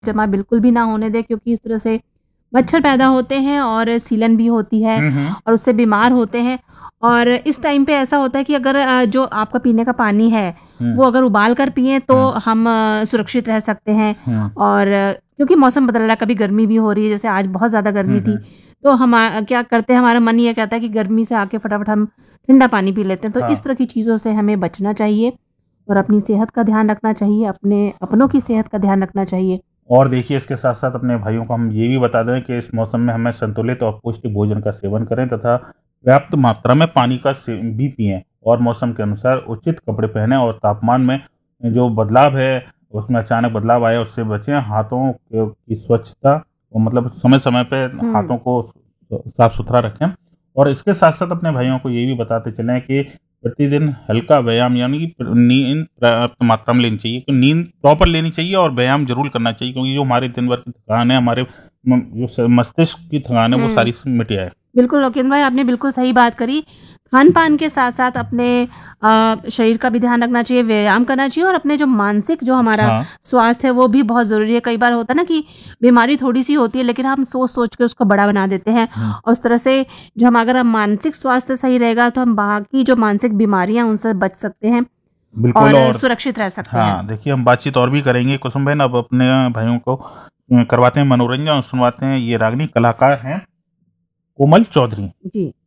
जमा बिल्कुल भी ना होने दें, क्योंकि इस तरह से मच्छर पैदा होते हैं और सीलन भी होती है और उससे बीमार होते हैं। और इस टाइम पे ऐसा होता है कि अगर जो आपका पीने का पानी है वो अगर उबाल कर पिए तो हम सुरक्षित रह सकते हैं। और क्योंकि मौसम बदल रहा है, कभी गर्मी भी हो रही है, जैसे आज बहुत ज़्यादा गर्मी थी, तो हम क्या करते हैं, हमारा मन ये कहता है कि गर्मी से आके फटाफट हम ठंडा पानी पी लेते हैं। तो इस तरह की चीज़ों से हमें बचना चाहिए और अपनी सेहत का ध्यान रखना चाहिए, अपनों की सेहत का ध्यान रखना चाहिए। और देखिए, इसके साथ साथ अपने भाइयों को हम ये भी बता दें कि इस मौसम में हमें संतुलित और पौष्टिक भोजन का सेवन करें तथा पर्याप्त मात्रा में पानी का भी पिएं और मौसम के अनुसार उचित कपड़े पहनें और तापमान में जो बदलाव है उसमें अचानक बदलाव आए उससे बचें। हाथों की स्वच्छता मतलब समय समय पे हाथों को साफ सुथरा रखें। और इसके साथ साथ अपने भाइयों को ये भी बताते चलें कि प्रतिदिन हल्का व्यायाम यानी कि नींद पर्याप्त मात्रा में लेनी चाहिए, कि नींद प्रॉपर लेनी चाहिए और व्यायाम जरूर करना चाहिए, क्योंकि जो हमारे दिन भर की थकान है, हमारे जो मस्तिष्क की थकान है वो सारी मिट जाए। बिल्कुल लोकेंद्र भाई, आपने बिल्कुल सही बात करी। खान पान के साथ साथ अपने शरीर का भी ध्यान रखना चाहिए, व्यायाम करना चाहिए और अपने जो मानसिक जो हमारा स्वास्थ्य है वो भी बहुत जरूरी है। कई बार होता है ना कि बीमारी थोड़ी सी होती है लेकिन हम सोच सोच के उसको बड़ा बना देते हैं और उस तरह से जो अगर हम मानसिक स्वास्थ्य सही रहेगा तो हम बाकी जो मानसिक बीमारियां उनसे बच सकते हैं बिल्कुल और सुरक्षित रह सकते हैं। देखिए, हम बातचीत और भी करेंगे कुसुम बहन। अब अपने भाइयों को करवाते हैं मनोरंजन और सुनवाते हैं ये रागनी कलाकार हैं कोमल चौधरी जी।